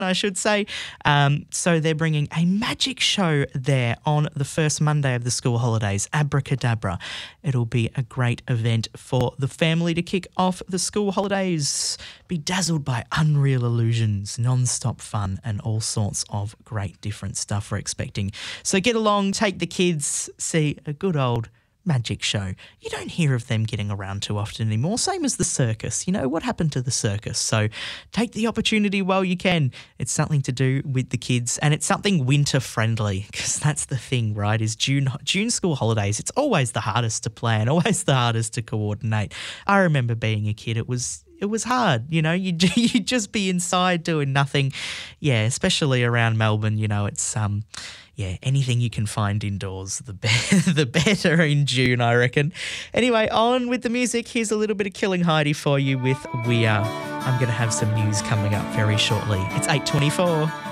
I should say. So they're bringing a magic show there on the first Monday of the school holidays, Abracadabra. It'll be a great event for the family to kick off the school holidays. Be dazzled by unreal illusions, non-stop fun, and all sorts of great different stuff we're expecting. So get along, take the kids, see a good old magic show. You don't hear of them getting around too often anymore. Same as the circus. You know, what happened to the circus? So take the opportunity while you can. It's something to do with the kids, and it's something winter friendly, because that's the thing, right, is June school holidays. It's always the hardest to plan, always the hardest to coordinate. I remember being a kid, it was hard, you know, you'd just be inside doing nothing. Yeah, especially around Melbourne, you know, it's anything you can find indoors, the better in June, I reckon. Anyway, on with the music. Here's a little bit of Killing Heidi for you with We Are. I'm going to have some news coming up very shortly. It's 8:24.